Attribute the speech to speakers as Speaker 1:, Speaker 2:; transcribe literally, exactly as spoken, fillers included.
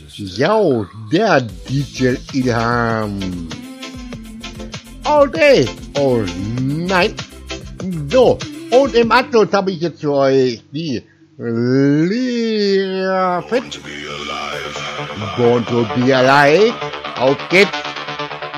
Speaker 1: Yo, der D J Ilham. All day, all night. So, und im Anschluss habe ich jetzt für euch die Lea Fit. Born to be alive. Auf geht's.